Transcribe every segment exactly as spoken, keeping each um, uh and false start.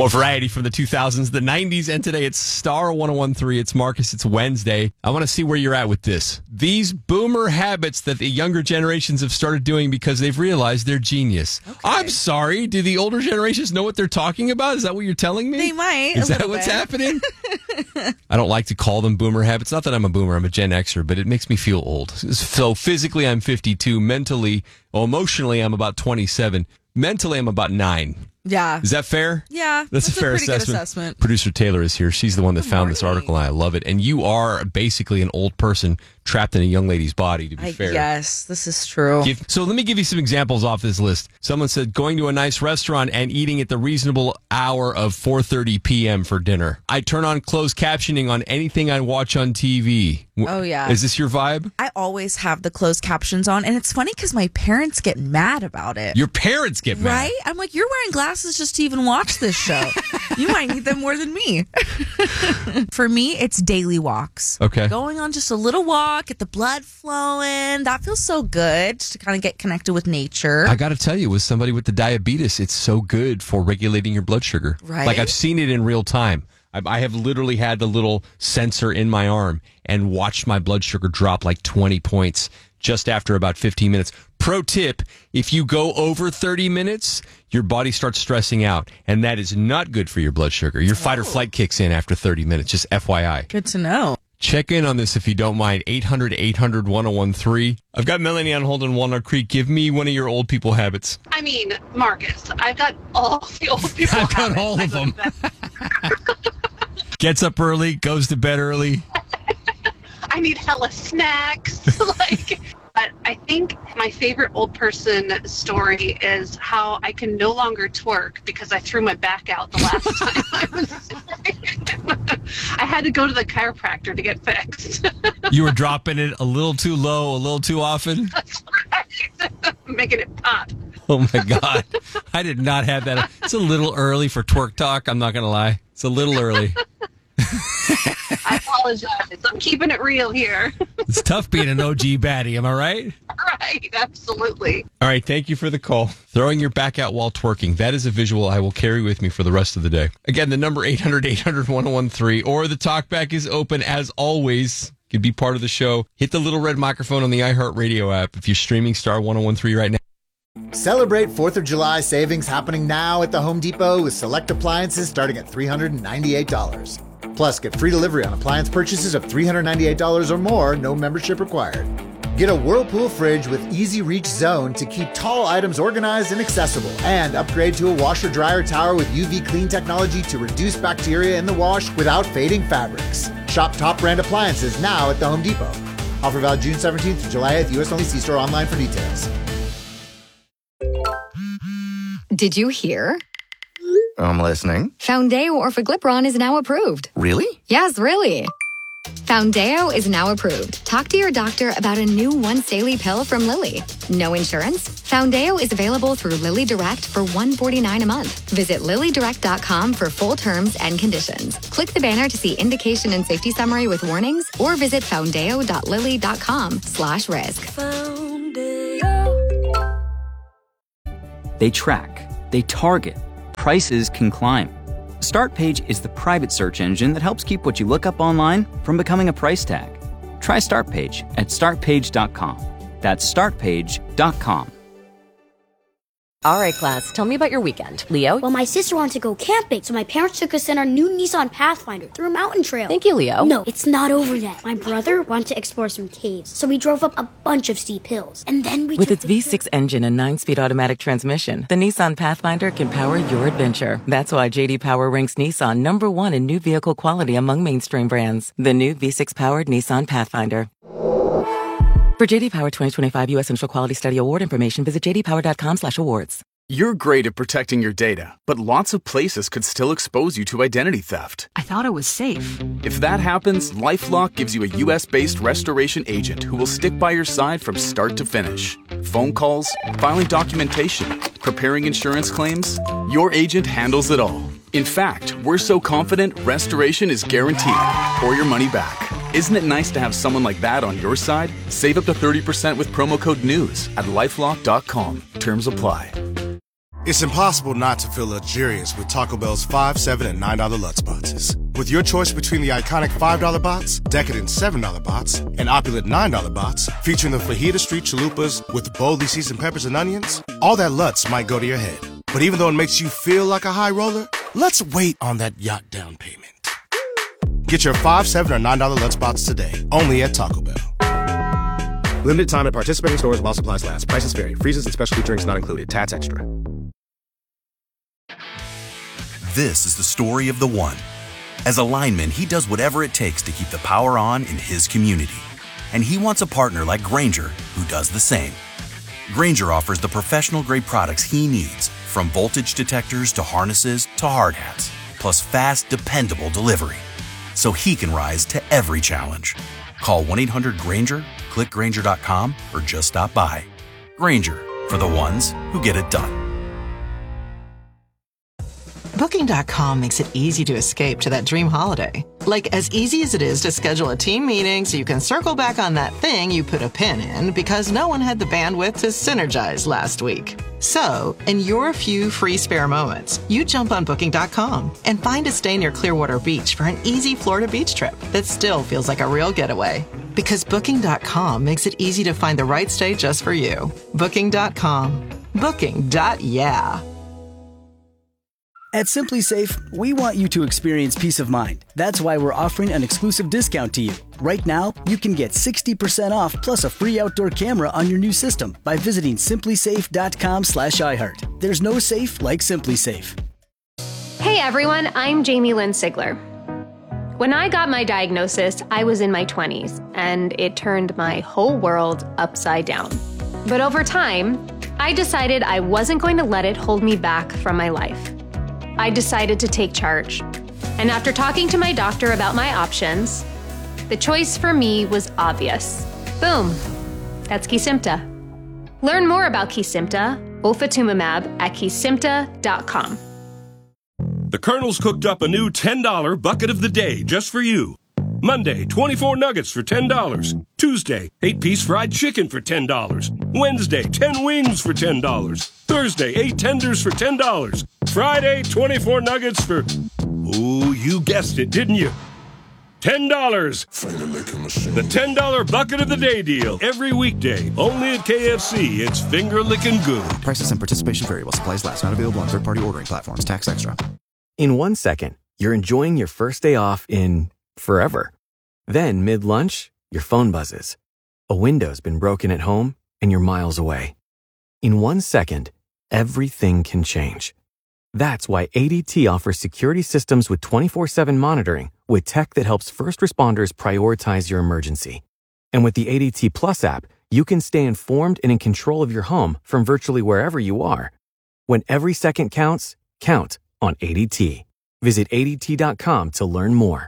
More variety from the two thousands, the nineties, and today it's Star one oh one three. It's Marcus. It's Wednesday. I want to see where you're at with this. These boomer habits that the younger generations have started doing because they've realized they're genius. Okay. I'm sorry. Do the older generations know what they're talking about? Is that what you're telling me? They might. Is that what's bit. happening? I don't like to call them boomer habits. Not that I'm a boomer. I'm a Gen Xer, but it makes me feel old. So physically, I'm fifty-two. Mentally, well, emotionally, I'm about twenty-seven. Mentally, I'm about nine. Yeah. Is that fair? Yeah. That's, that's a fair a assessment. assessment. Producer Taylor is here. She's the one that Good found morning. this article, and I love it. And you are basically an old person trapped in a young lady's body, to be I, fair. Yes, this is true. Give, so let me give you some examples off this list. Someone said going to a nice restaurant and eating at the reasonable hour of four thirty p.m. for dinner. I turn on closed captioning on anything I watch on T V. Oh, yeah. Is this your vibe? I always have the closed captions on, and it's funny because my parents get mad about it. Your parents get mad? Right? I'm like, you're wearing glasses just to even watch this show. You might need them more than me. For me, it's daily walks. Okay. Going on just a little walk, get the blood flowing. That feels so good to kind of get connected with nature. I got to tell you, with somebody with the diabetes, it's so good for regulating your blood sugar. Right. Like, I've seen it in real time. I have literally had the little sensor in my arm and watched my blood sugar drop like twenty points just after about fifteen minutes. Pro tip, if you go over thirty minutes, your body starts stressing out, and that is not good for your blood sugar. Your fight or flight kicks in after thirty minutes, just F Y I. Good to know. Check in on this if you don't mind. eight hundred, eight hundred, one oh one three. I've got Melanie on hold in Walnut Creek. Give me one of your old people habits. I mean, Marcus, I've got all the old people I've habits. got all of them. Gets up early, goes to bed early. I need hella snacks. like, but I think my favorite old person story is how I can no longer twerk because I threw my back out the last time I was. I had to go to the chiropractor to get fixed. You were dropping it a little too low, a little too often. That's right. Making it pop. Oh my God. I did not have that. It's a little early for twerk talk. I'm not going to lie. It's a little early. I apologize. I'm keeping it real here. It's tough being an O G baddie. Am I right? Right. Absolutely. All right. Thank you for the call. Throwing your back out while twerking. That is a visual I will carry with me for the rest of the day. Again, the number eight hundred, eight hundred, one oh one three or the talkback is open as always. You can be part of the show. Hit the little red microphone on the iHeartRadio app if you're streaming Star one oh one three right now. Celebrate fourth of July savings happening now at the Home Depot with select appliances starting at three hundred ninety-eight dollars. Plus, get free delivery on appliance purchases of three hundred ninety-eight dollars or more, no membership required. Get a Whirlpool fridge with Easy Reach Zone to keep tall items organized and accessible. And upgrade to a washer-dryer tower with U V clean technology to reduce bacteria in the wash without fading fabrics. Shop top brand appliances now at the Home Depot. Offer valid June seventeenth to July eighth, U S only. See store online for details. Did you hear? I'm listening. Foundeo Orforglipron is now approved. Really? Yes, really. Foundeo is now approved. Talk to your doctor about a new once daily pill from Lilly. No insurance? Foundeo is available through Lilly Direct for one hundred forty-nine dollars a month. Visit lilly direct dot com for full terms and conditions. Click the banner to see indication and safety summary with warnings or visit foundeo dot lilly dot com slash risk. They track, they target, prices can climb. StartPage is the private search engine that helps keep what you look up online from becoming a price tag. Try StartPage at start page dot com. That's start page dot com. All right, class, tell me about your weekend. Leo? Well, my sister wanted to go camping, so my parents took us in our new Nissan Pathfinder through a mountain trail. Thank you, Leo. No, it's not over yet. My brother wanted to explore some caves, so we drove up a bunch of steep hills. And then we With took its V six engine and nine-speed automatic transmission, the Nissan Pathfinder can power your adventure. That's why J D Power ranks Nissan number one in new vehicle quality among mainstream brands. The new V six-powered Nissan Pathfinder. For J D Power twenty twenty-five U S Central Quality Study Award information, visit j d power dot com slash awards. You're great at protecting your data, but lots of places could still expose you to identity theft. I thought it was safe. If that happens, LifeLock gives you a U S-based restoration agent who will stick by your side from start to finish. Phone calls, filing documentation, preparing insurance claims, your agent handles it all. In fact, we're so confident restoration is guaranteed or your money back. Isn't it nice to have someone like that on your side? Save up to thirty percent with promo code NEWS at lifelock dot com. Terms apply. It's impossible not to feel luxurious with Taco Bell's five, seven, and nine dollar Lutz boxes. With your choice between the iconic five dollar box, decadent seven dollar box, and opulent nine dollar box, featuring the Fajita Street Chalupas with boldly seasoned peppers and onions, all that Lutz might go to your head. But even though it makes you feel like a high roller, let's wait on that yacht down payment. Get your five, seven, or nine dollar Lutz box today, only at Taco Bell. Limited time at participating stores while supplies last. Prices vary. Freezes and specialty drinks not included. Tats extra. This is the story of the one. As a lineman, he does whatever it takes to keep the power on in his community. And he wants a partner like Grainger who does the same. Grainger offers the professional-grade products he needs, from voltage detectors to harnesses to hard hats, plus fast, dependable delivery, so he can rise to every challenge. Call one eight hundred Grainger, click Grainger dot com, or just stop by. Grainger, for the ones who get it done. Booking dot com makes it easy to escape to that dream holiday. Like as easy as it is to schedule a team meeting so you can circle back on that thing you put a pin in because no one had the bandwidth to synergize last week. So, in your few free spare moments, you jump on Booking dot com and find a stay near Clearwater Beach for an easy Florida beach trip that still feels like a real getaway. Because Booking dot com makes it easy to find the right stay just for you. Booking dot com. Booking. Yeah. At Simply Safe, we want you to experience peace of mind. That's why we're offering an exclusive discount to you. Right now, you can get sixty percent off plus a free outdoor camera on your new system by visiting simply safe dot com slash iHeart. There's no safe like Simply Safe. Hey everyone, I'm Jamie Lynn Sigler. When I got my diagnosis, I was in my twenties, and it turned my whole world upside down. But over time, I decided I wasn't going to let it hold me back from my life. I decided to take charge. And after talking to my doctor about my options, the choice for me was obvious. Boom. That's Kesimpta. Learn more about Kesimpta, ofatumumab, at kesimpta dot com. The Colonel's cooked up a new ten dollar bucket of the day just for you. Monday, twenty-four nuggets for ten dollars. Tuesday, eight piece fried chicken for ten dollars. Wednesday, ten wings for ten dollars. Thursday, eight tenders for ten dollars. Friday, twenty-four nuggets for, ooh, you guessed it, didn't you? ten dollars. The ten dollar bucket of the day deal. Every weekday, only at K F C. It's finger-licking good. Prices and participation vary while supplies last. Not available on third-party ordering platforms. Tax extra. In one second, you're enjoying your first day off in forever. Then, mid-lunch, your phone buzzes. A window's been broken at home, and you're miles away. In one second, everything can change. That's why A D T offers security systems with twenty-four seven monitoring with tech that helps first responders prioritize your emergency. And with the A D T Plus app, you can stay informed and in control of your home from virtually wherever you are. When every second counts, count on A D T. Visit A D T dot com to learn more.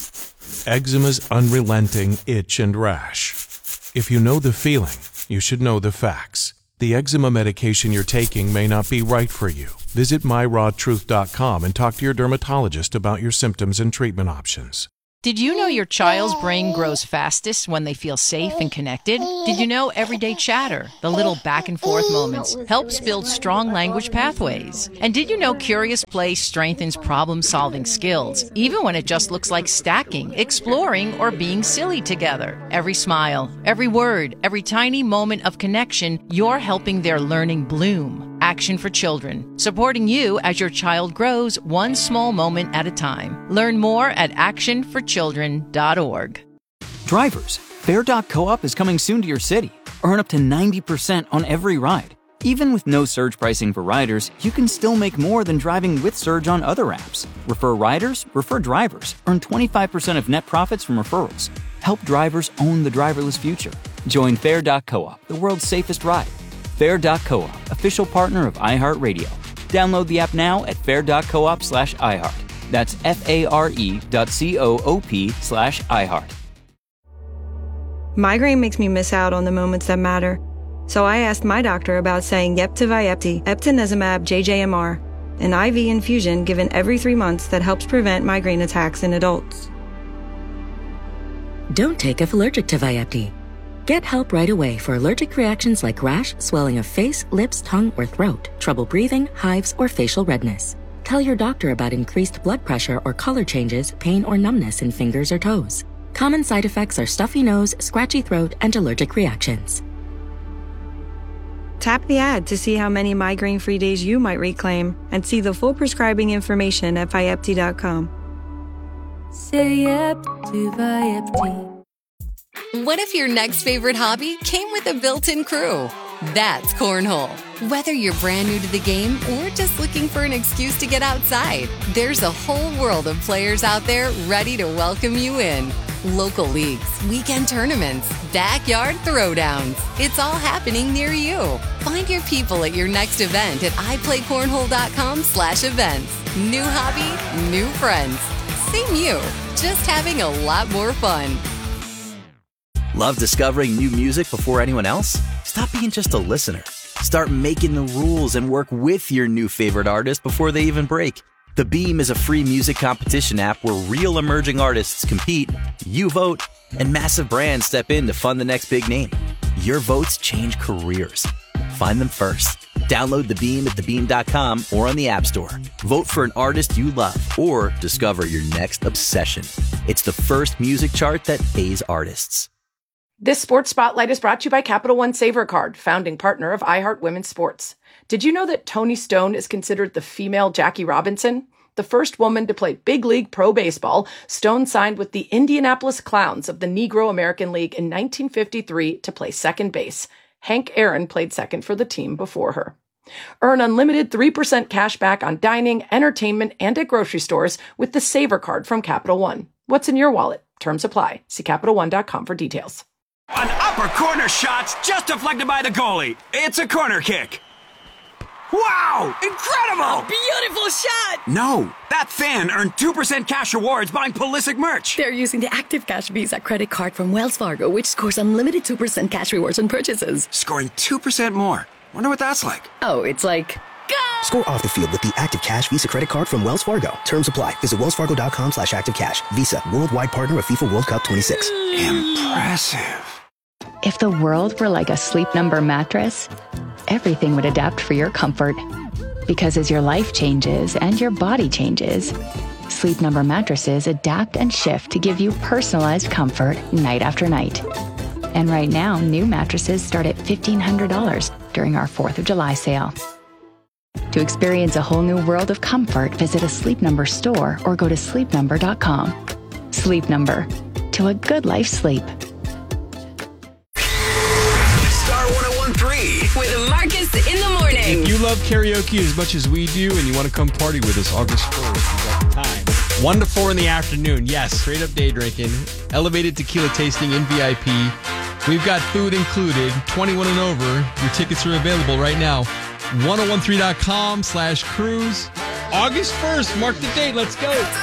Eczema's unrelenting itch and rash. If you know the feeling, you should know the facts. The eczema medication you're taking may not be right for you. Visit my raw truth dot com and talk to your dermatologist about your symptoms and treatment options. Did you know your child's brain grows fastest when they feel safe and connected? Did you know everyday chatter, the little back and forth moments, helps build strong language pathways? And did you know curious play strengthens problem-solving skills, even when it just looks like stacking, exploring, or being silly together? Every smile, every word, every tiny moment of connection, you're helping their learning bloom. Action for Children, supporting you as your child grows one small moment at a time. Learn more at action for children dot org. Drivers, Fare dot coop is coming soon to your city. Earn up to ninety percent on every ride. Even with no surge pricing for riders, you can still make more than driving with Surge on other apps. Refer riders, refer drivers. Earn twenty-five percent of net profits from referrals. Help drivers own the driverless future. Join Fare dot coop, the world's safest ride. Fare dot coop, official partner of iHeartRadio. Download the app now at fare dot coop slash iHeart. That's F-A-R-E dot C-O-O-P slash iHeart. Migraine makes me miss out on the moments that matter. So I asked my doctor about saying yep to Vyepti, eptinezumab J J M R, an I V infusion given every three months that helps prevent migraine attacks in adults. Don't take if allergic to Vyepti. Get help right away for allergic reactions like rash, swelling of face, lips, tongue, or throat, trouble breathing, hives, or facial redness. Tell your doctor about increased blood pressure or color changes, pain or numbness in fingers or toes. Common side effects are stuffy nose, scratchy throat, and allergic reactions. Tap the ad to see how many migraine-free days you might reclaim and see the full prescribing information at Vyepti dot com. Say yep to Vyepti. What if your next favorite hobby came with a built-in crew? That's cornhole. Whether you're brand new to the game or just looking for an excuse to get outside, there's a whole world of players out there ready to welcome you in. Local leagues, weekend tournaments, backyard throwdowns. It's all happening near you. Find your people at your next event at iPlayCornhole.com slash events. New hobby, new friends. Same you, just having a lot more fun. Love discovering new music before anyone else? Stop being just a listener. Start making the rules and work with your new favorite artist before they even break. The Beam is a free music competition app where real emerging artists compete, you vote, and massive brands step in to fund the next big name. Your votes change careers. Find them first. Download The Beam at the beam dot com or on the App Store. Vote for an artist you love or discover your next obsession. It's the first music chart that pays artists. This Sports Spotlight is brought to you by Capital One Saver Card, founding partner of iHeart Women's Sports. Did you know that Toni Stone is considered the female Jackie Robinson? The first woman to play big league pro baseball, Stone signed with the Indianapolis Clowns of the Negro American League in nineteen fifty-three to play second base. Hank Aaron played second for the team before her. Earn unlimited three percent cash back on dining, entertainment, and at grocery stores with the Saver Card from Capital One. What's in your wallet? Terms apply. See Capital One dot com for details. An upper corner shot's just deflected by the goalie. It's a corner kick. Wow! Incredible! Beautiful shot! No, that fan earned two percent cash rewards buying Pulisic merch. They're using the Active Cash Visa credit card from Wells Fargo, which scores unlimited two percent cash rewards on purchases. Scoring two percent more. Wonder what that's like. Oh, it's like... Go! Score off the field with the Active Cash Visa credit card from Wells Fargo. Terms apply. Visit wells fargo dot com slash active cash. Visa, worldwide partner of FIFA World Cup twenty-six. Impressive. If the world were like a Sleep Number mattress, everything would adapt for your comfort. Because as your life changes and your body changes, Sleep Number mattresses adapt and shift to give you personalized comfort night after night. And right now, new mattresses start at fifteen hundred dollars during our fourth of July sale. To experience a whole new world of comfort, visit a Sleep Number store or go to sleep number dot com. Sleep Number. To a good life sleep. Star one oh one three with Marcus in the morning. If you love karaoke as much as we do and you want to come party with us August fourth, you got the time. one to four in the afternoon. Yes, straight up day drinking. Elevated tequila tasting in V I P. We've got food included. twenty-one and over. Your tickets are available right now. ten thirteen dot com slash cruise. August first. Mark the date. Let's go.